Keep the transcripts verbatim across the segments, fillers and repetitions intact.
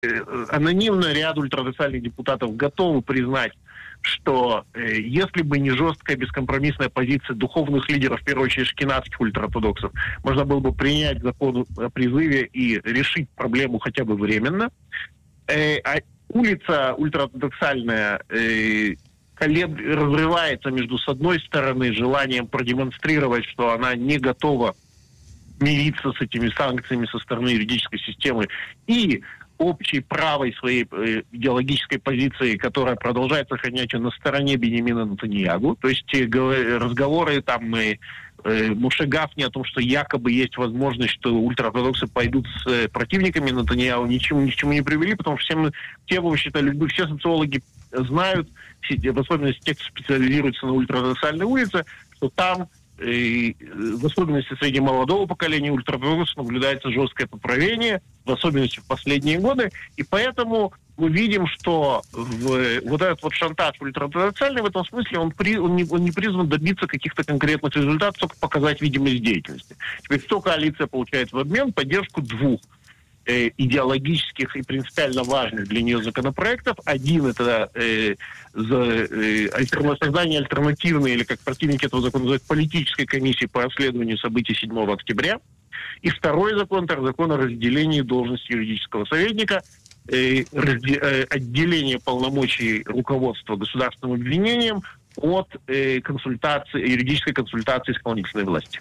анонимно ряд ультрарадикальных депутатов готовы признать, что э, если бы не жесткая бескомпромиссная позиция духовных лидеров, в первую очередь шкинатских ультраортодоксов, можно было бы принять закон о призыве и решить проблему хотя бы временно. Э, а улица ультраортодоксальная э, колеб... разрывается между, с одной стороны, желанием продемонстрировать, что она не готова мириться с этими санкциями со стороны юридической системы, и общей правой своей э, идеологической позиции, которая продолжает сохранять ее на стороне Беньямина Нетаньяху. То есть э, разговоры там э, э, Моше Гафни о том, что якобы есть возможность, что ультраортодоксы пойдут с э, противниками Нетаньяху, ничему, ни к чему не привели, потому что все мы, те, вы считали, все социологи знают, все, в особенности те, кто специализируется на ультраортодоксальной улице, что там и в особенности среди молодого поколения ультраортодоксов наблюдается жесткое поправление, в особенности в последние годы, и поэтому мы видим, что в, вот этот вот шантаж ультраортодоксальный в этом смысле, он, при, он, не, он не призван добиться каких-то конкретных результатов, только показать видимость деятельности. Теперь что коалиция получает в обмен? Поддержку двух э, идеологических и принципиально важных для нее законопроектов. Один — это э, за, э, альтерна, создание альтернативной, или как противники этого закона называют, политической комиссии по расследованию событий седьмого октября. И второй закон — это закон о разделении должности юридического советника, э, разде, э, отделение полномочий руководства государственным обвинением от э, консультации, юридической консультации исполнительной власти.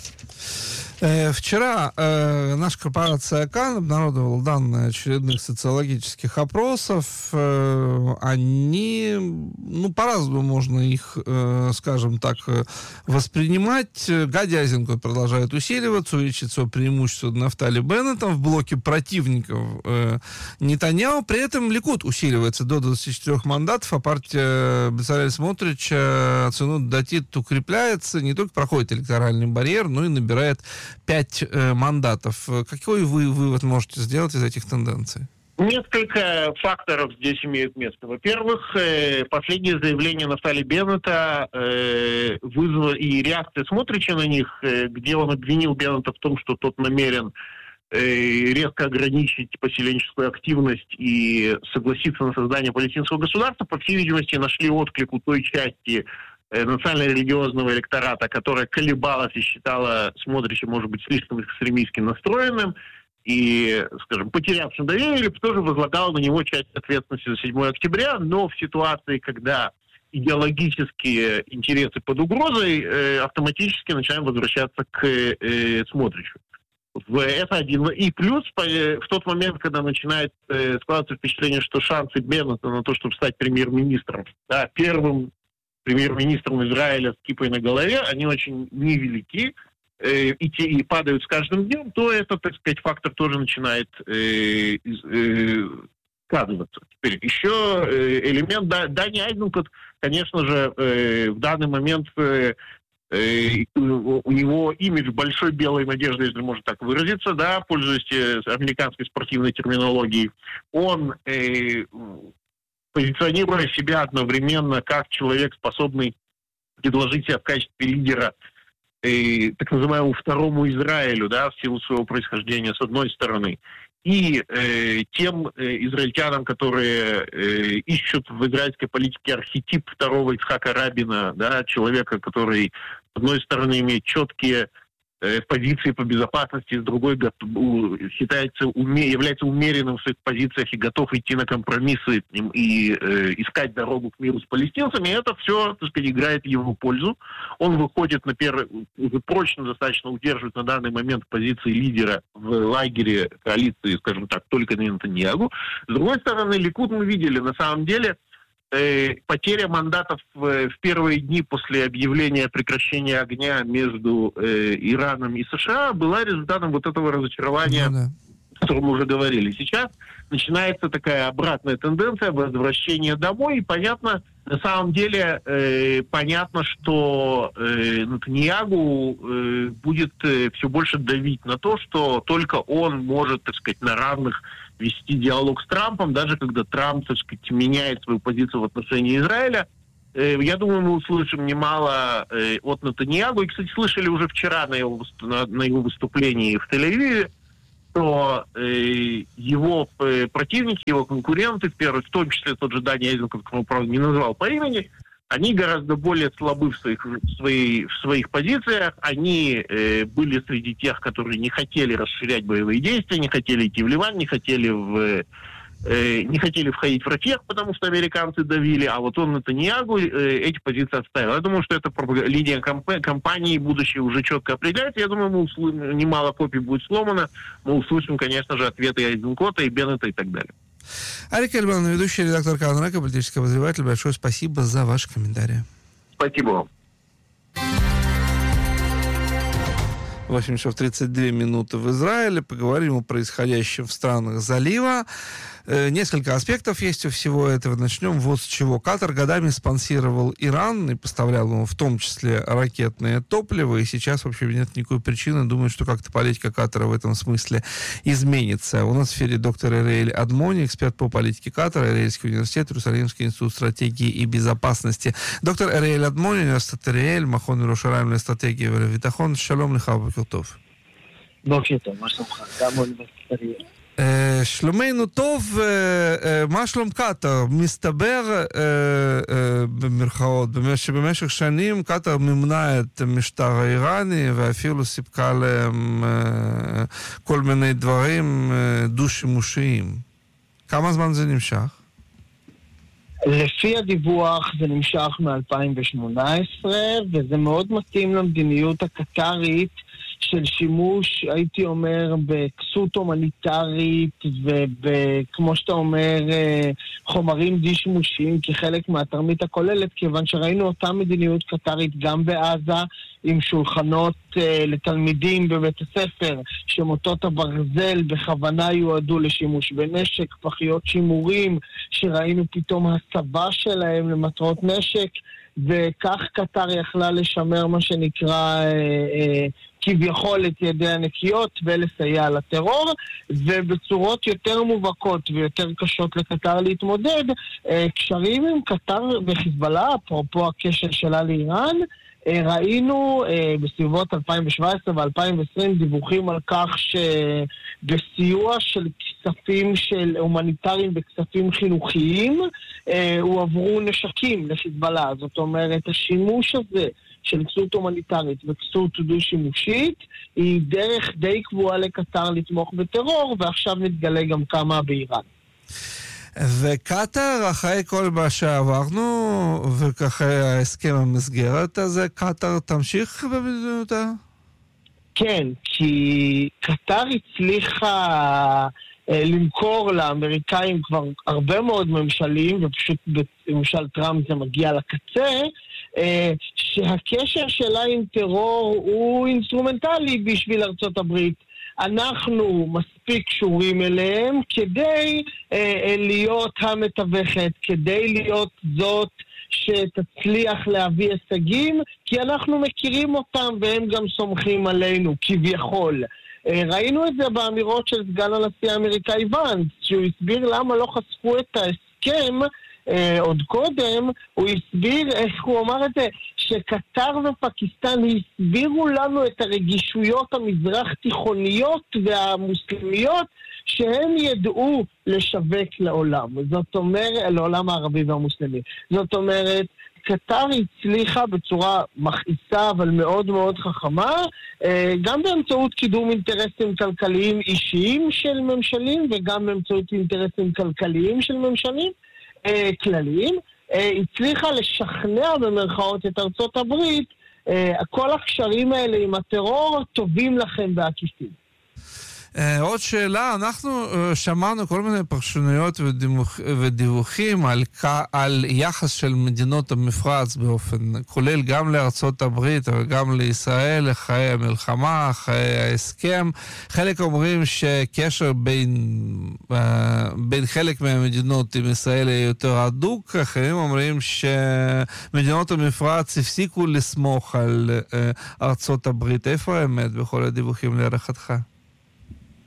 Вчера э, наша корпорация КАН обнародовала данные очередных социологических опросов. Э, они, ну, по-разному можно их, э, скажем так, воспринимать. Гади Айзенкот продолжает усиливаться, увеличить свое преимущество Нафтали Беннетом в блоке противников э, Нетаньяху. При этом Ликуд усиливается до двадцати четырёх мандатов, а партия Бецалеля Смотрича Цинут Датит укрепляется, не только проходит электоральный барьер, но и набирает пять э, мандатов. Какой вы вывод можете сделать из этих тенденций? Несколько факторов здесь имеют место. Во-первых, э, последнее заявление Нафтали Беннета э, вызвало, и реакция Смотрича на них, э, где он обвинил Беннета в том, что тот намерен э, резко ограничить поселенческую активность и согласиться на создание палестинского государства, по всей видимости, нашли отклик у той части национально-религиозного электората, которая колебалась и считала Смотрича, может быть, слишком экстремистски настроенным и, скажем, потерявшим доверие, или тоже возлагала на него часть ответственности за седьмое октября, но в ситуации, когда идеологические интересы под угрозой, э, автоматически начинаем возвращаться к э, Смотричу. В, это один. И плюс в тот момент, когда начинает э, складываться впечатление, что шансы Беннета на то, чтобы стать премьер-министром, да, первым премьер-министром Израиля с кипой на голове, они очень невелики э, и, те, и падают с каждым днем, то этот, так сказать, фактор тоже начинает э, э, сказываться. Теперь еще э, элемент Дани Айзенкот, конечно же, э, в данный момент э, э, у него имидж большой белой надежды, если можно так выразиться, да, пользуясь американской спортивной терминологией. Он э, позиционируя себя одновременно как человек, способный предложить себя в качестве лидера э, так называемому второму Израилю, да, в силу своего происхождения, с одной стороны, и э, тем э, израильтянам, которые э, ищут в израильской политике архетип второго Ицхака Рабина, да, человека, который, с одной стороны, имеет четкие позиции по безопасности, с другой считается, уме, является умеренным в своих позициях и готов идти на компромиссы и, и э, искать дорогу к миру с палестинцами. И это все, так сказать, играет в его пользу. Он выходит на первый, уже прочно достаточно удерживает на данный момент позиции лидера в лагере коалиции, скажем так, только на Нетаньяху. С другой стороны, Ликуд мы видели, на самом деле, потеря мандатов в первые дни после объявления прекращения огня между э, Ираном и США была результатом вот этого разочарования, ну, да. о котором мы уже говорили. Сейчас начинается такая обратная тенденция возвращения домой, и понятно, на самом деле, э, понятно, что э, Нетаньяху э, будет э, все больше давить на то, что только он может, так сказать, на равных вести диалог с Трампом, даже когда Трамп, так сказать, меняет свою позицию в отношении Израиля. Э, я думаю, мы услышим немало э, от Нетаньяху. И, кстати, слышали уже вчера на его, на, на его выступлении в Тель-Авиве, что э, его э, противники, его конкуренты, в, первых, в том числе тот же Дани Эйзенкот, которого, правда, не назвал по имени, они гораздо более слабы в своих, в своей, в своих позициях. Они э, были среди тех, которые не хотели расширять боевые действия, не хотели идти в Ливан, не хотели в... не хотели входить в Рафех, потому что американцы давили, а вот он, Нетаньягу, эти позиции отставил. Я думаю, что эта линия комп- компании будущее уже четко определяется. Я думаю, мы услышим, немало копий будет сломано. Мы услышим, конечно же, ответы Айзенкота и Беннета и так далее. Арик Эльбан, ведущий редактор Канал-Река, политический обозреватель. Большое спасибо за ваши комментарии. Спасибо вам. восемь часов тридцать две минуты в Израиле. Поговорим о происходящем в странах залива. Э, несколько аспектов есть у всего этого. Начнем вот с чего. Катар годами спонсировал Иран и поставлял ему в том числе ракетное топливо. И сейчас, в общем, нет никакой причины думать, что как-то политика Катара в этом смысле изменится. У нас в эфире доктор Ариэль Адмони, эксперт по политике Катара, Ариэльский университет, Иерусалимский институт стратегии и безопасности. Доктор Ариэль Адмони, университет Ариэль, Махон Иерушалаим лестратегии ובביטחון. שלום לך, בוקר טוב. בוקר טוב, מה שלומך? גם באוניברסיטת אריאל. שלומנו טוב, מה שלום קטר? מסתבר במרכאות, שבמשך שנים קטר מימנה את המשטר האיראני ואפילו סיפקה להם כל מיני דברים דו-שימושיים. כמה זמן זה נמשך? לפי הדיווח זה נמשך מ-אלפיים שמונה עשרה, וזה מאוד מתאים למדיניות הקטרית של שימוש, הייתי אומר, בכסות הומניטרית וכמו שאתה אומר, חומרים די-שימושיים כחלק מהתרמית הכוללת, כיוון שראינו אותה מדיניות קטרית גם בעזה, עם שולחנות uh, לתלמידים בבית הספר, שמוטות הברזל בכוונה יועדו לשימוש בנשק, פחיות שימורים, שראינו פתאום הסבה שלהם למטרות נשק, וכך קטר יכלה לשמר מה שנקרא... Uh, uh, כביכול את ידי הנקיות ולסייע לטרור, ובצורות יותר מובהקות ויותר קשות לקטר להתמודד, קשרים עם קטר וחיזבאללה, אפרופו הקשר שלה לאיראן, ראינו בסביבות אלפיים שבע עשרה ו-אלפיים עשרים דיווחים על כך שבסיוע של כספים של הומניטריים וכספים חינוכיים הועברו נשקים לחיזבאללה. זאת אומרת, השימוש הזה של כסות הומניטרית וכסות דו-שימושית היא דרך די קבועה לקטר לתמוך בטרור, ועכשיו מתגלה גם כמה באיראן. וקטר, אחרי כל מה שעברנו, וככה ההסכם המסגרת הזה, קטר תמשיך במדינותה? כן, כי קטר הצליחה למכור לאמריקאים כבר הרבה מאוד ממשלים, ופשוט בממשל טראמפ זה מגיע לקצה, שהקשר שלה עם טרור הוא אינסטרומנטלי בשביל ארצות הברית. אנחנו מספיק קשורים אליהם כדי אה, להיות המתווכת, כדי להיות זאת שתצליח להביא הישגים, כי אנחנו מכירים אותם והם גם סומכים עלינו, כביכול. אה, ראינו את זה באמירות של סגן הנשיא האמריקאי ואנס, שהוא הסביר למה לא חשפו את ההסכם, Uh, עוד קודם, הוא הסביר, איך הוא אמר את זה, שקטר ופקיסטן הסבירו לנו את הרגישויות המזרח תיכוניות והמוסלמיות שהם ידעו לשווק לעולם. זאת אומרת, לעולם הערבי והמוסלמי. זאת אומרת, קטר הצליחה בצורה מכעיסה אבל מאוד מאוד חכמה, גם באמצעות קידום אינטרסים כלכליים אישיים של ממשלים וגם באמצעות אינטרסים כלכליים של ממשלים כלליים, הצליחה לשכנע במרכאות את ארצות הברית, כל הקשרים האלה עם הטרור טובים לכם בעקיפין. עוד שאלה, אנחנו שמענו כל מיני פרשנויות ודיווחים על, על יחס של מדינות המפרץ באופן כולל גם לארצות הברית וגם לישראל אחרי המלחמה, אחרי ההסכם. חלק אומרים שקשר בין, בין חלק מהמדינות עם ישראל יהיה יותר הדוק, אחרים אומרים שמדינות המפרץ הפסיקו לסמוך על ארצות הברית. איפה האמת בכל הדיווחים להערכתך?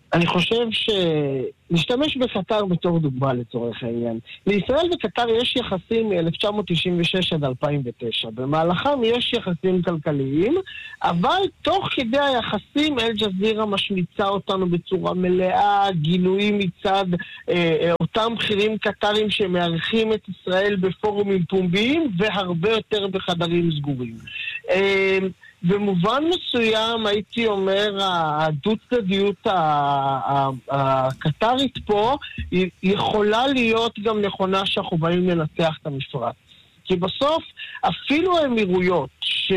אני חושב שנשתמש בקטר בתור דוגמה לצורך העניין. לישראל וקטר יש יחסים מ-אלף תשע מאות תשעים ושש עד אלפיים ותשע. במהלכם יש יחסים כלכליים, אבל תוך כדי היחסים אל-ג'זירה משמיצה אותנו בצורה מלאה, גילויים מצד אה, אותם בכירים קטרים שמארחים את ישראל בפורומים פומביים, והרבה יותר בחדרים סגורים. אה, במובן מסוים הייתי אומר הדו-צדדיות הקטרית פה היא יכולה להיות גם נכונה שאנחנו באים לנצח את המפרץ, כי בסוף אפילו האמירויות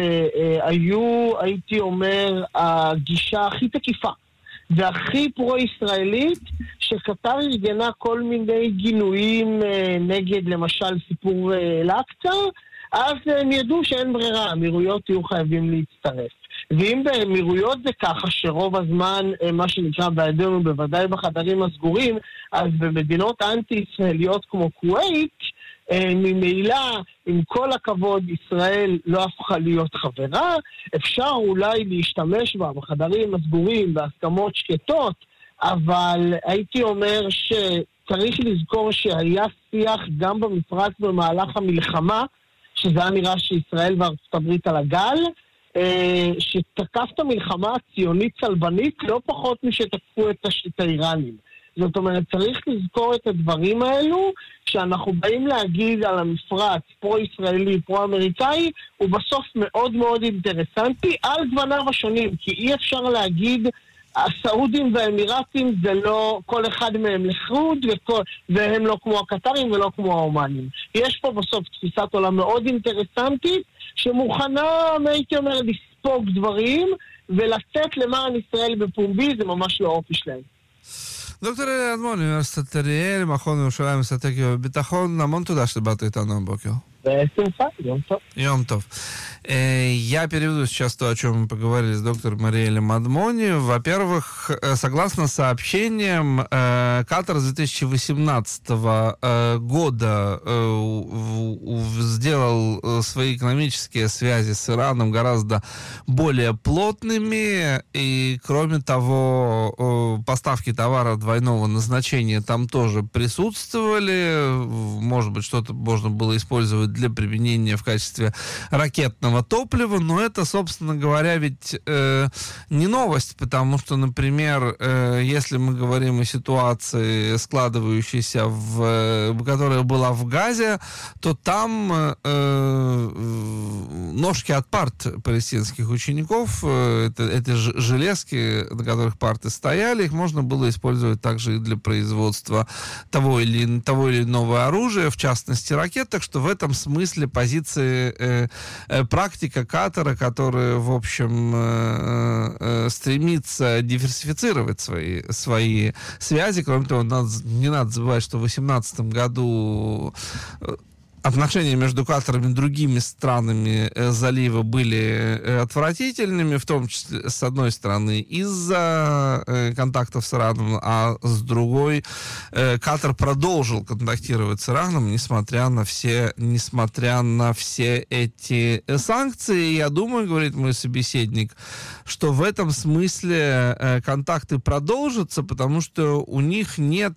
שהיו, הייתי אומר, הגישה הכי תקיפה והכי פרו-ישראלית, שקטר ארגנה כל מיני גינויים נגד למשל סיפור אל-אקצא, אז הם ידעו שאין ברירה, האמירויות יהיו חייבים להצטרף. ואם באמירויות זה ככה שרוב הזמן, מה שנקרא בידינו, בוודאי בחדרים הסגורים, אז במדינות אנטי-ישראליות כמו כווית, ממילא, עם כל הכבוד, ישראל לא הפכה להיות חברה, אפשר אולי להשתמש בה בחדרים הסגורים, בהסכמות שקטות, אבל הייתי אומר שצריך לזכור שהיה שיח גם במפרץ במהלך המלחמה, שזה היה נראה שישראל וארצות הברית על הגל, שתקף את המלחמה הציונית צלבנית לא פחות משתקפו את האיראנים. זאת אומרת, צריך לזכור את הדברים האלו, כשאנחנו באים להגיד על המפרץ פרו-ישראלי, פרו-אמריקאי, הוא בסוף מאוד מאוד אינטרסנטי על גווניו השונים, כי אי אפשר להגיד הסעודים והאמירתים זה לא, כל אחד מהם לחוד, וכל, והם לא כמו הקטרים ולא כמו האומנים. יש פה בסוף תפיסת עולם מאוד אינטרסנטית, שמוכנה, הייתי אומר, לספוג דברים, ולצאת למען ישראל בפומבי, זה ממש לא אופי שלהם. דוקטור אלי אדמון, אוניברסיטת אריאל, מכון ירושלים אסטרטגיה וביטחון, המון תודה שבאת איתנו הבוקר. בשמחה, יום טוב. Йом Тов. Я переведу сейчас то, о чем мы поговорили с доктором Ариэлем Мадмони. Во-первых, согласно сообщениям, Катар с две тысячи восемнадцатого года сделал свои экономические связи с Ираном гораздо более плотными, и, кроме того, поставки товаров двойного назначения там тоже присутствовали. Может быть, что-то можно было использовать для применения в качестве ракетного топлива, но это, собственно говоря, ведь э, не новость, потому что, например, э, если мы говорим о ситуации, складывающейся в, э, которая была в Газе, то там э, ножки от парт палестинских учеников, э, это, это железки, на которых парты стояли, их можно было использовать также и для производства того или, того или иного оружия, в частности ракет, так что в этом смысле позиции, э, э, практика Катара, которая, в общем, э, э, стремится диверсифицировать свои, свои связи. Кроме того, надо, не надо забывать, что в две тысячи восемнадцатом году отношения между Катаром и другими странами залива были отвратительными, в том числе, с одной стороны, из-за контактов с Ираном, а с другой, Катар продолжил контактировать с Ираном, несмотря на все, несмотря на все эти санкции. Я думаю, говорит мой собеседник, что в этом смысле контакты продолжатся, потому что у них нет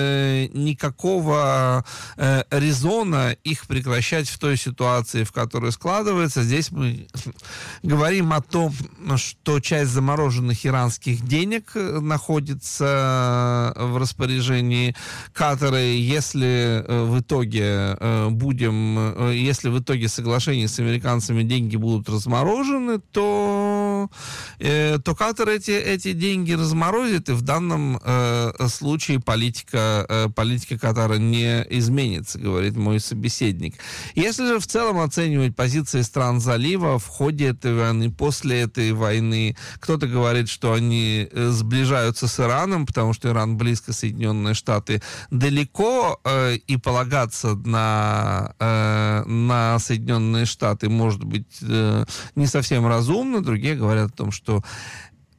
никакого резона их прекращать в той ситуации, в которой складывается. Здесь мы говорим о том, что часть замороженных иранских денег находится в распоряжении Катара. Если в итоге будем, если в итоге соглашения с американцами деньги будут разморожены, то, то Катар эти, эти деньги разморозит, и в данном случае политика, политика Катара не изменится, говорит мой собеседник. Если же в целом оценивать позиции стран залива в ходе этой войны, после этой войны, кто-то говорит, что они сближаются с Ираном, потому что Иран близко, Соединенные Штаты далеко, э, и полагаться на, э, на Соединенные Штаты может быть э, не совсем разумно. Другие говорят о том, что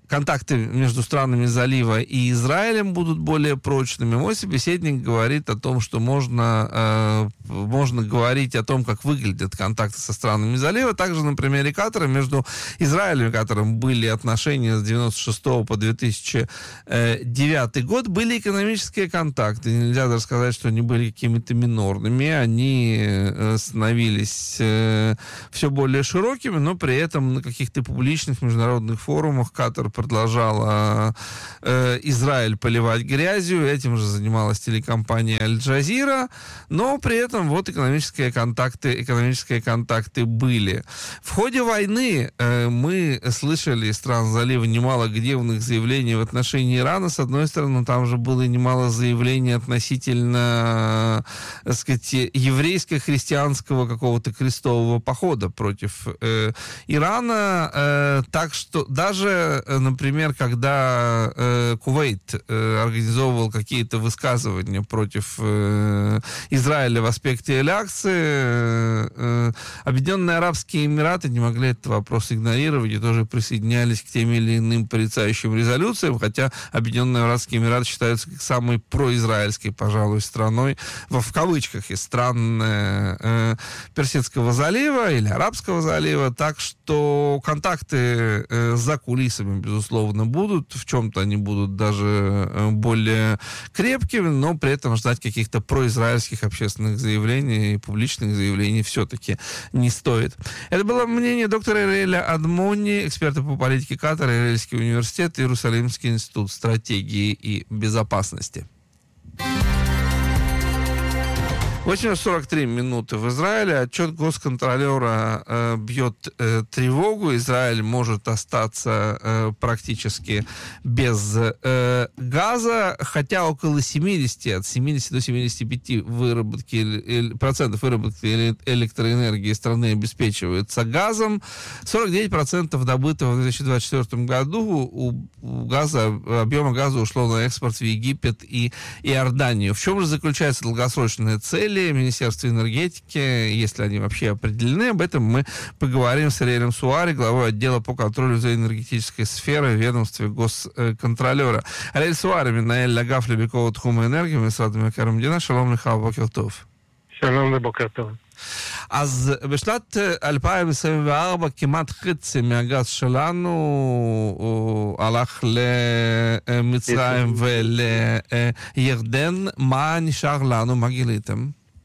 контакты между странами залива и Израилем будут более прочными. Мой собеседник говорит о том, что можно, э, можно говорить о том, как выглядят контакты со странами залива. Также на примере Катара между Израилем, которым были отношения с девяносто шестого по две тысячи девятый год, были экономические контакты. Нельзя даже сказать, что они были какими-то минорными. Они становились э, все более широкими, но при этом на каких-то публичных международных форумах Катар продолжала э, Израиль поливать грязью. Этим же занималась телекомпания Аль-Джазира. Но при этом вот экономические контакты, экономические контакты были. В ходе войны э, мы слышали из стран залива немало гневных заявлений в отношении Ирана. С одной стороны, там же было немало заявлений относительно, так сказать, еврейско-христианского какого-то крестового похода против э, Ирана. Э, так что даже, например, когда э, Кувейт э, организовывал какие-то высказывания против э, Израиля в аспекте Аль-Аксы, э, э, Объединенные Арабские Эмираты не могли этот вопрос игнорировать и тоже присоединялись к тем или иным порицающим резолюциям, хотя Объединенные Арабские Эмираты считаются как самой произраильской, пожалуй, страной, в, в кавычках, из стран э, Персидского залива или Арабского залива, так что контакты э, за кулисами, безусловно, будут, в чем-то они будут даже э, более крепкими, но при этом ждать каких-то произраильских общественных заявлений и публичных заявлений все-таки не стоит. Это было мнение доктора Ириэля Адмони, эксперта по политике Катара, Израильский университет, Иерусалимский институт стратегии и безопасности. восемь сорок три минуты в Израиле. Отчет госконтролера э, бьет э, тревогу. Израиль может остаться э, практически без э, газа, хотя около семидесяти, от семидесяти до семидесяти пяти выработки, э, процентов выработки электроэнергии страны обеспечивается газом. сорок девять процентов добытого в две тысячи двадцать четвёртом году у, у газа, объема газа ушло на экспорт в Египет и Иорданию. В чем же заключаются долгосрочные цели Министерства энергетики, если они вообще определены? Об этом мы поговорим с Ариэлем Суари, главой отдела по контролю за энергетической сферой в ведомстве госконтролера. Ариэль Суари, מנהל אגף לביקורת תחום האנרגיה במשרד מבקר המדינה. שלום לך ובוקר טוב. שלום ובוקר טוב. אז בשנת אלפיים עשרים וארבע כמעט חצי מהגז שלנו הלך למצרים ולירדן. מה נשאר לנו? מה גיליתם?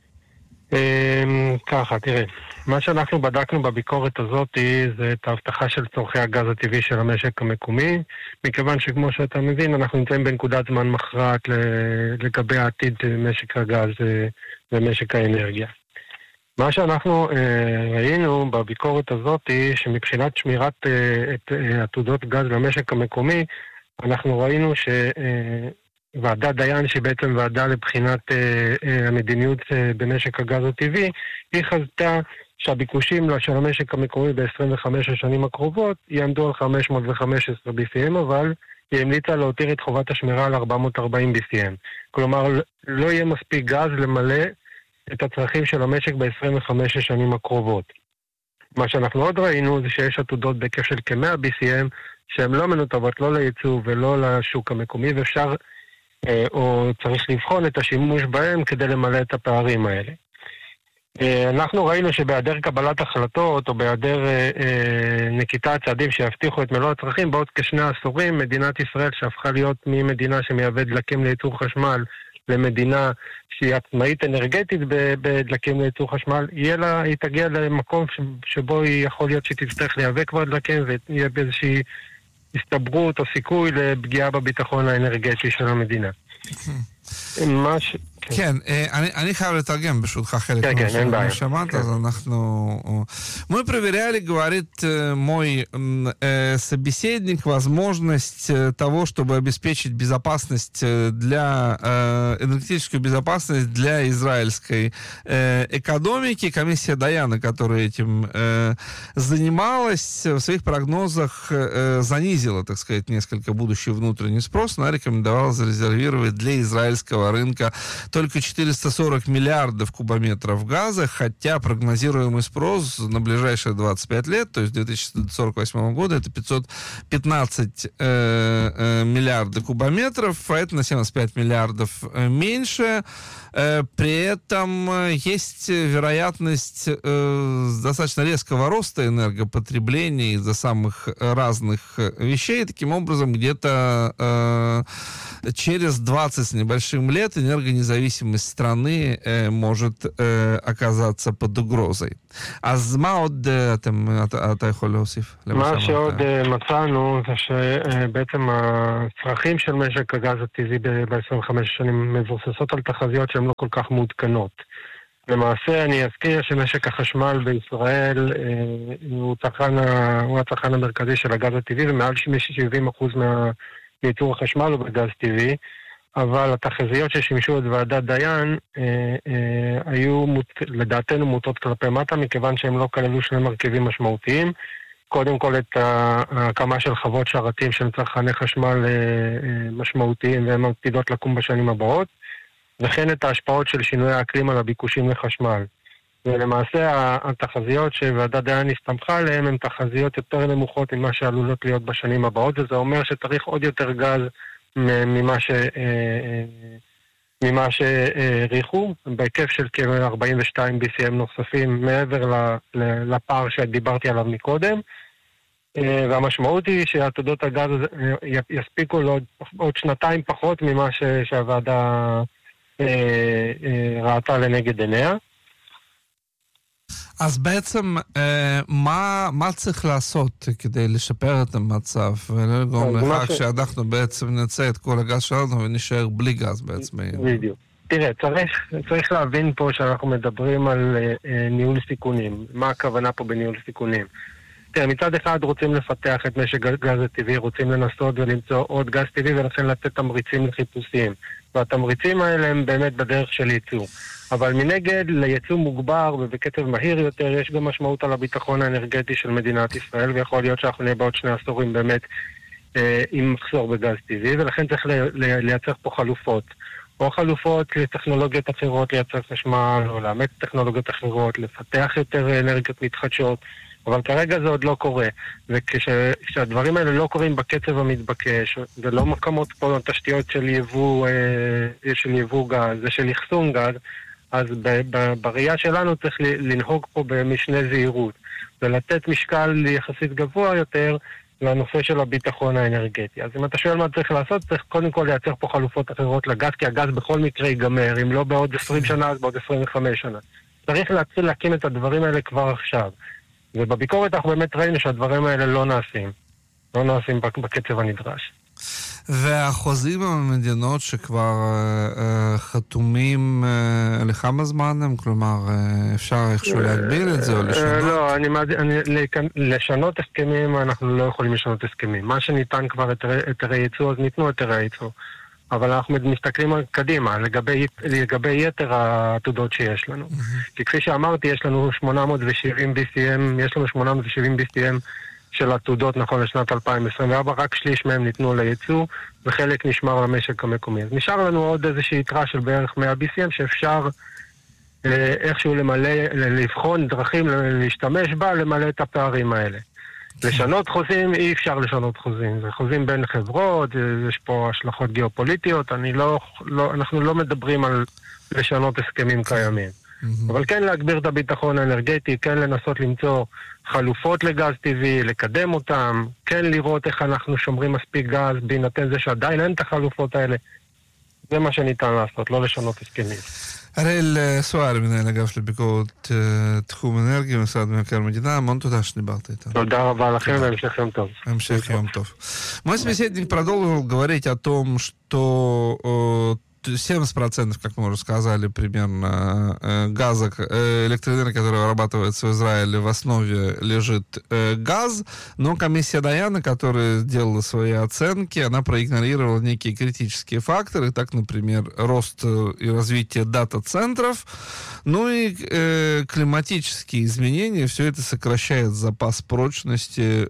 ככה, תראה, מה שאנחנו בדקנו בביקורת הזאת זה את ההבטחה של צורכי הגז הטבעי של המשק המקומי, מכיוון שכמו שאתה מבין אנחנו נמצאים בנקודת זמן מכרעת לגבי העתיד משק הגז ומשק האנרגיה. מה שאנחנו אה, ראינו בביקורת הזאת היא שמבחינת שמירת אה, את אה, עתודות גז למשק המקומי, אנחנו ראינו שוועדת אה, דיין, שהיא בעצם ועדה לבחינת אה, אה, המדיניות אה, במשק הגז הטבעי, היא חזתה שהביקושים של המשק המקומי ב-עשרים וחמש השנים הקרובות יעמדו על חמש מאות וחמש עשרה בי סי אם, אבל היא המליצה להותיר את חובת השמירה על ארבע מאות וארבעים בי סי אם. כלומר, לא יהיה מספיק גז למלא את הצרכים של המשק ב-עשרים וחמש השנים הקרובות. מה שאנחנו עוד ראינו זה שיש עתודות בהיקף של כ-מאה בי סי אם שהן לא מנותבות לא לייצוא ולא לשוק המקומי, ואפשר אה, או צריך לבחון את השימוש בהם כדי למלא את הפערים האלה. אה, אנחנו ראינו שבהיעדר קבלת החלטות או בהיעדר אה, אה, נקיטת צעדים שיבטיחו את מלוא הצרכים, בעוד כשני עשורים מדינת ישראל שהפכה להיות ממדינה שמייבאת דלקים לייצור חשמל למדינה שהיא עצמאית אנרגטית בדלקים לייצור חשמל, יהיה לה, היא תגיע למקום שבו היא יכול להיות שהיא תצטרך להיאבק כבר דלקים, ויהיה באיזושהי הסתברות או סיכוי לפגיעה בביטחון האנרגטי של המדינה. מה ש... כן, אני, אני חייב לתרגם, ברשותך, חלק כן, כן, אין בעיה. שמעת, אז אנחנו... Мы проверяли, говорит мой э, собеседник, возможность того, чтобы обеспечить безопасность для... Э, энергетическую безопасность для израильской э, экономики. Комиссия Даяна, которая этим э, занималась, в своих прогнозах э, занизила, так сказать, несколько будущий внутренний спрос. Она рекомендовала зарезервировать для израильского рынка только четыреста сорок миллиардов кубометров газа, хотя прогнозируемый спрос на ближайшие двадцать пять лет, то есть две тысячи сорок восьмого года, это пятьсот пятнадцать э, э, миллиардов кубометров, а это на семьдесят пять миллиардов э, меньше. Э, при этом есть вероятность э, достаточно резкого роста энергопотребления из-за самых разных вещей. Таким образом, где-то э, через двадцать с небольшим лет энергонезависимость страны э, может э, оказаться под угрозой. אז מה עוד אתם, אתה, אתה יכול להוסיף? מה שעוד מצאנו זה שבעצם הצרכים של משק הגז הטבעי ב-עשרים וחמש שנים מבוססות על תחזיות שהן לא כל כך מעודכנות. למעשה אני אזכיר שמשק החשמל בישראל הוא הצרכן, הוא הצרכן המרכזי של הגז הטבעי, ומעל שבעים אחוז מייצור החשמל הוא בגז טבעי, אבל התחזיות ששימשו את ועדת דיין אה, אה, היו מוט, לדעתנו מוטות כלפי מטה, מכיוון שהם לא כללו שני מרכיבים משמעותיים. קודם כל את ההקמה של חוות שרתים של צרכני חשמל אה, אה, משמעותיים, והם עתידות לקום בשנים הבאות, וכן את ההשפעות של שינוי האקלים על הביקושים לחשמל. ולמעשה התחזיות שוועדת דיין הסתמכה עליהן הן תחזיות יותר נמוכות ממה שעלולות להיות בשנים הבאות, וזה אומר שצריך עוד יותר גז ממה ש ממה שהעריכו, בהיקף של כ-ארבעים ושתיים בי סי אם נוספים מעבר לפער שדיברתי עליו מקודם, והמשמעות היא שעתודות הגז יספיקו לעוד עוד שנתיים פחות ממה שהוועדה ראתה לנגד עיניה. אז בעצם, מה, מה צריך לעשות כדי לשפר את המצב ולגרום לכך שאנחנו בעצם נצא את כל הגז שלנו ונשאר בלי גז בעצם? בדיוק. תראה, צריך, צריך להבין פה שאנחנו מדברים על ניהול סיכונים. מה הכוונה פה בניהול סיכונים? תראה, מצד אחד רוצים לפתח את משק גז הטבעי, רוצים לנסות ולמצוא עוד גז טבעי ולכן לתת תמריצים לחיפושים. והתמריצים האלה הם באמת בדרך של ייצוא. אבל מנגד, לייצוא מוגבר ובקצב מהיר יותר, יש גם משמעות על הביטחון האנרגטי של מדינת ישראל, ויכול להיות שאנחנו נהיה בעוד שני עשורים באמת אה, עם מחסור בגז טבעי, ולכן צריך לי, לי, לייצר פה חלופות. או חלופות לטכנולוגיות אחרות לייצר חשמל, או לאמץ טכנולוגיות אחרות, לפתח יותר אנרגיות מתחדשות, אבל כרגע זה עוד לא קורה. וכשהדברים האלה לא קורים בקצב המתבקש, ולא מקמות פה תשתיות של יבוא, אה, של יבוא גז, זה של אחסון גז, אז בראייה שלנו צריך לנהוג פה במשנה זהירות, ולתת משקל יחסית גבוה יותר לנושא של הביטחון האנרגטי. אז אם אתה שואל מה צריך לעשות, צריך קודם כל לייצר פה חלופות אחרות לגז, כי הגז בכל מקרה ייגמר, אם לא בעוד עשרים שנה, אז בעוד עשרים וחמש שנה. צריך להתחיל להקים את הדברים האלה כבר עכשיו. ובביקורת אנחנו באמת ראינו שהדברים האלה לא נעשים. לא נעשים בקצב הנדרש. והחוזים המדינות שכבר uh, חתומים uh, לכמה זמן הם? כלומר, uh, אפשר איכשהו להגביל את זה או לשנות? לא, אני, אני, לשנות הסכמים, אנחנו לא יכולים לשנות הסכמים. מה שניתן כבר היתרי ייצוא, אז ניתנו היתרי ייצוא. אבל אנחנו מסתכלים קדימה, לגבי, לגבי יתר העתודות שיש לנו. Mm-hmm. כי כפי שאמרתי, יש לנו שמונה מאות ושבעים בי סי אם, יש לנו שמונה מאות ושבעים בי סי אם של עתודות נכון לשנת אלפיים עשרים וארבע, רק שליש מהם ניתנו לייצוא, וחלק נשמר למשק המקומי. אז נשאר לנו עוד איזושהי יתרה של בערך מאה בי סי אם, שאפשר אה, איכשהו למלא, לבחון דרכים להשתמש בה, למלא את הפערים האלה. לשנות חוזים, אי אפשר לשנות חוזים. זה חוזים בין חברות, יש פה השלכות גיאופוליטיות, אני לא, לא, אנחנו לא מדברים על לשנות הסכמים קיימים. אבל כן להגביר את הביטחון האנרגטי, כן לנסות למצוא חלופות לגז טבעי, לקדם אותם, כן לראות איך אנחנו שומרים מספיק גז, בהינתן זה שעדיין אין את החלופות האלה. זה מה שניתן לעשות, לא לשנות הסכמים. הראל סואר, מנהל אגף לביקורת תחום אנרגיה, משרד מבקר המדינה, המון תודה שדיברת איתנו. תודה רבה לכם, והמשך יום טוב. המשך йом тов. Мой собеседник продолжил говорить о том, что семьдесят процентов, как мы уже сказали, примерно газа, электроэнергии, которая вырабатывается в Израиле, в основе лежит газ, но комиссия Даяна, которая сделала свои оценки, она проигнорировала некие критические факторы, так, например, рост и развитие дата-центров, ну и э, климатические изменения, все это сокращает запас прочности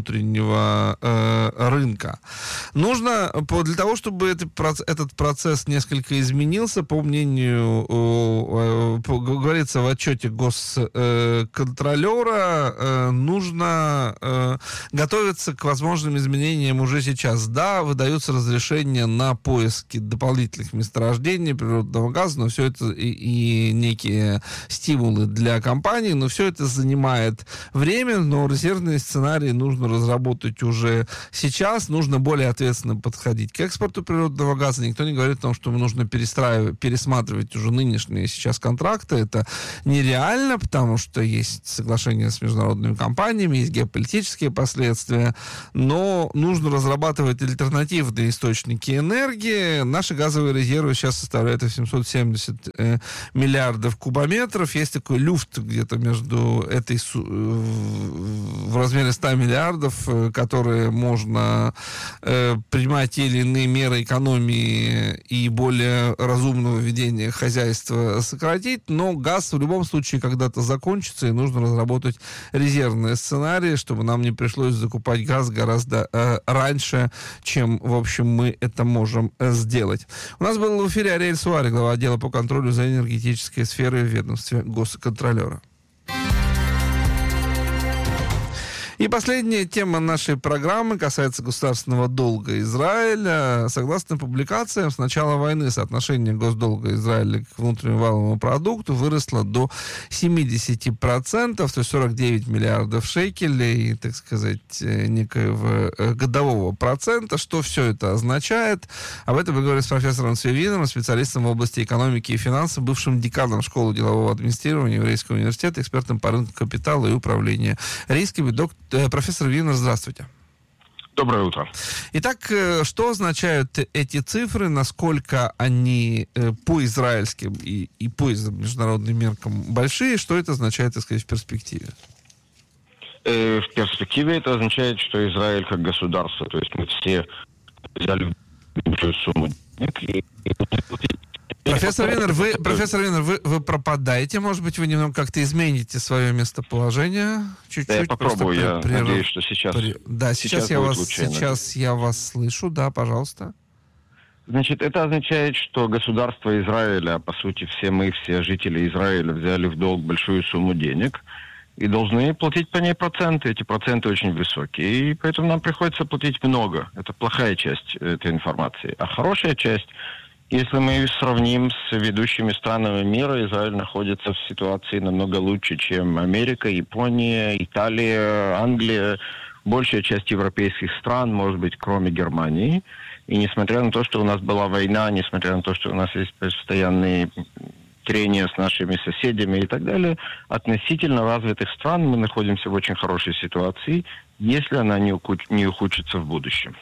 внутреннего э, рынка. Нужно, для того, чтобы этот процесс несколько изменился. По мнению, говорится в отчете госконтролера, нужно готовиться к возможным изменениям уже сейчас. Да, выдаются разрешения на поиски дополнительных месторождений природного газа, но все это и, и некие стимулы для компаний, но все это занимает время, но резервные сценарии нужно разработать уже сейчас. Нужно более ответственно подходить к экспорту природного газа. Никто не говорит о том, что нужно перестраивать, пересматривать уже нынешние сейчас контракты. Это нереально, потому что есть соглашения с международными компаниями, есть геополитические последствия, но нужно разрабатывать альтернативные источники энергии. Наши газовые резервы сейчас составляют восемьсот семьдесят э, миллиардов кубометров. Есть такой люфт где-то между этой в размере ста миллиардов, э, которые можно э, принимать те или иные меры экономии и более разумного ведения хозяйства сократить, но газ в любом случае когда-то закончится, и нужно разработать резервные сценарии, чтобы нам не пришлось закупать газ гораздо э, раньше, чем, в общем, мы это можем э, сделать. У нас был в эфире Ариэль Суари, глава отдела по контролю за энергетической сферой в ведомстве госконтролера. И последняя тема нашей программы касается государственного долга Израиля. Согласно публикациям, с начала войны соотношение госдолга Израиля к внутреннему валовому продукту выросло до семьдесят процентов, то есть сорок девять миллиардов шекелей, так сказать, некоего годового процента. Что все это означает? Об этом мы говорим с профессором Цви, специалистом в области экономики и финансов, бывшим деканом школы делового администрирования Еврейского университета, экспертом по рынку капитала и управления рисками. Доктор Профессор Винер, здравствуйте. Доброе утро. Итак, что означают эти цифры, насколько они по израильским и, и по международным меркам большие, что это означает, так сказать, в перспективе? В перспективе это означает, что Израиль как государство, то есть мы все взяли большую сумму денег и... Профессор Винер, вы, профессор Винер, вы, вы пропадаете, может быть, вы немного как-то измените свое местоположение? Чуть-чуть. Да, я попробую, я при... надеюсь, что сейчас... При... Да, сейчас, сейчас, я, вас, лучше, сейчас я вас слышу, да, пожалуйста. Значит, это означает, что государство Израиля, по сути, все мы, все жители Израиля взяли в долг большую сумму денег и должны платить по ней проценты. Эти проценты очень высокие, и поэтому нам приходится платить много. Это плохая часть этой информации. А хорошая часть... Если мы сравним с ведущими странами мира, Израиль находится в ситуации намного лучше, чем Америка, Япония, Италия, Англия, большая часть европейских стран, может быть, кроме Германии. И несмотря на то, что у нас была война, несмотря на то, что у нас есть постоянные трения с нашими соседями и так далее, относительно развитых стран мы находимся в очень хорошей ситуации, если она не, ухуд- не ухудшится в будущем.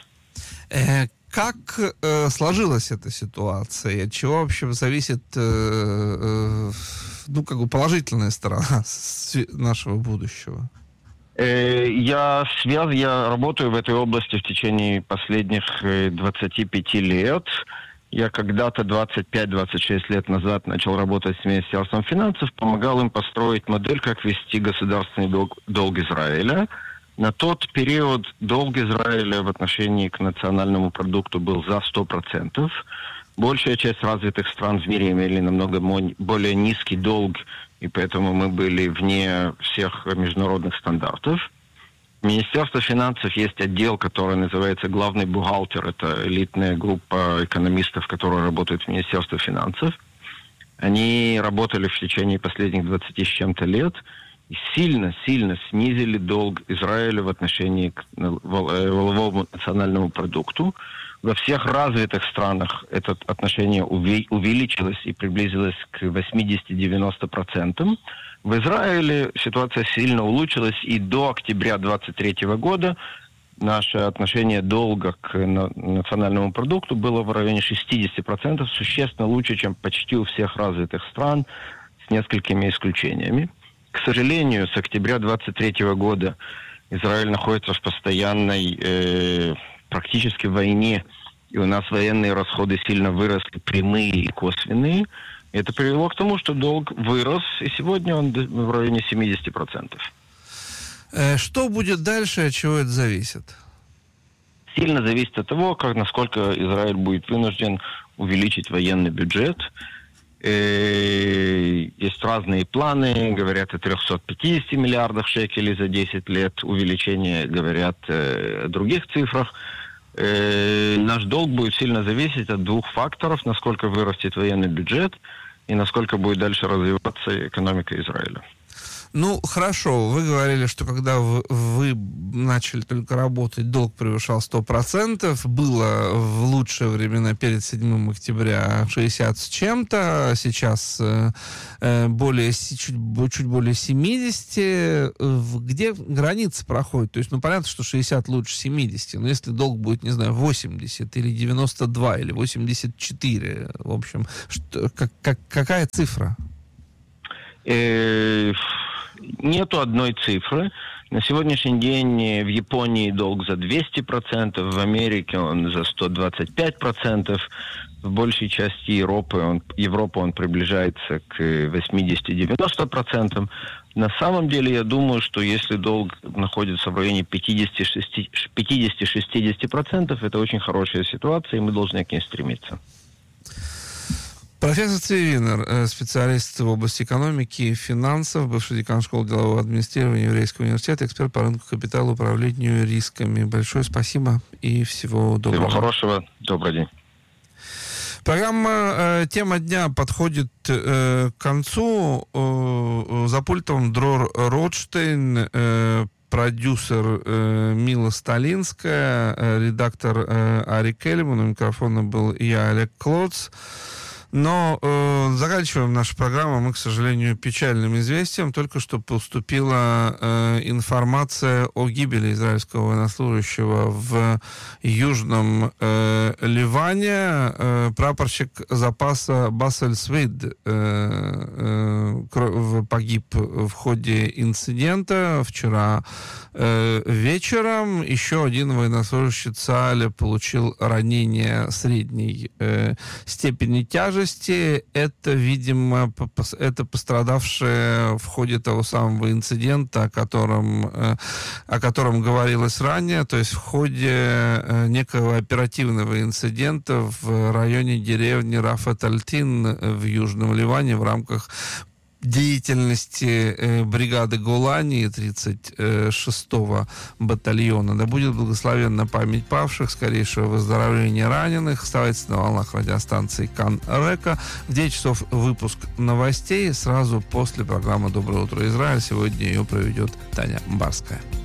Как э, сложилась эта ситуация? От чего вообще зависит э, э, ну, как бы положительная сторона нашего будущего? Э, я связ, я работаю в этой области в течение последних двадцати пяти лет. Я когда-то двадцать пять - двадцать шесть лет назад начал работать с Министерством финансов, помогал им построить модель, как вести государственный долг, долг Израиля. На тот период долг Израиля в отношении к национальному продукту был за сто процентов. Большая часть развитых стран в мире имели намного более низкий долг, и поэтому мы были вне всех международных стандартов. В Министерстве финансов есть отдел, который называется «Главный бухгалтер». Это элитная группа экономистов, которые работают в Министерстве финансов. Они работали в течение последних двадцати с чем-то лет и сильно-сильно снизили долг Израиля в отношении к валовому национальному продукту. Во всех развитых странах это отношение увеличилось и приблизилось к восемьдесят-девяносто процентов. В Израиле ситуация сильно улучшилась, и до октября двадцать третьего года наше отношение долга к национальному продукту было в районе шестьдесят процентов, существенно лучше, чем почти у всех развитых стран, с несколькими исключениями. К сожалению, с октября двадцать третьего года Израиль находится в постоянной э, практически войне, и у нас военные расходы сильно выросли, прямые и косвенные. Это привело к тому, что долг вырос, и сегодня он в районе семьдесят процентов. Что будет дальше, от чего это зависит? Сильно зависит от того, как, насколько Израиль будет вынужден увеличить военный бюджет. Есть разные планы, говорят о трехстах пятидесяти миллиардах шекелей за десять лет, увеличение, говорят о других цифрах. Наш долг будет сильно зависеть от двух факторов: насколько вырастет военный бюджет и насколько будет дальше развиваться экономика Израиля. Ну, хорошо, вы говорили, что когда вы, вы начали только работать, долг превышал сто процентов. Было в лучшие времена перед седьмым октября шестьдесят с чем-то, сейчас э, более, чуть, чуть более семьдесят. Где граница проходит? То есть, ну, понятно, что шестьдесят лучше семидесяти, но если долг будет, не знаю, восемьдесят или девяносто два или восемьдесят четыре, в общем, что, как, как, какая цифра? Нету одной цифры. На сегодняшний день в Японии долг за двести процентов, в Америке он за сто двадцать пять процентов, в большей части Европы он, Европы он приближается к восемьдесят-девяносто процентов. На самом деле, я думаю, что если долг находится в районе пятьдесят-шестьдесят процентов, это очень хорошая ситуация, и мы должны к ней стремиться. Профессор Цвивинер, специалист в области экономики и финансов, бывший декан школы делового администрирования Еврейского университета, эксперт по рынку капитала, управлению рисками. Большое спасибо и всего доброго. Всего хорошего. Добрый день. Программа э, «Тема дня» подходит э, к концу. Э, за пультом Дрор Ротштейн, э, продюсер э, Мила Сталинская, э, редактор э, Ари Кельман. У микрофона был я, Олег Клоц. Но э, заканчиваем нашу программу мы, к сожалению, печальным известием. Только что поступила э, информация о гибели израильского военнослужащего в Южном э, Ливане. Э, прапорщик запаса Бассель Свид э, э, погиб в ходе инцидента вчера э, вечером. Еще один военнослужащий ЦААля получил ранение средней э, степени тяжести. Это, видимо, это пострадавшие в ходе того самого инцидента, о котором, о котором говорилось ранее, то есть в ходе некого оперативного инцидента в районе деревни Рафат-Аль-Тин в Южном Ливане в рамках деятельности э, бригады Голани тридцать шестого батальона. Да будет благословенна память павших, скорейшего выздоровления раненых. Оставайтесь на волнах радиостанции Кан-Река. В девять часов выпуск новостей сразу после программы «Доброе утро, Израиль». Сегодня ее проведет Таня Барская.